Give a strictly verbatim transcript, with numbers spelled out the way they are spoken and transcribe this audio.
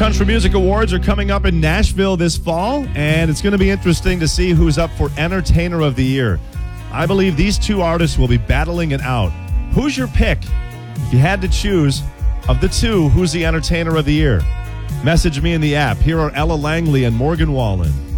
Country Music Awards are coming up in Nashville this fall, and it's going to be interesting to see who's up for Entertainer of the Year. I believe these two artists will be battling it out. Who's your pick? If you had to choose, of the two, who's the Entertainer of the Year? Message me in the app. Here are Ella Langley and Morgan Wallen.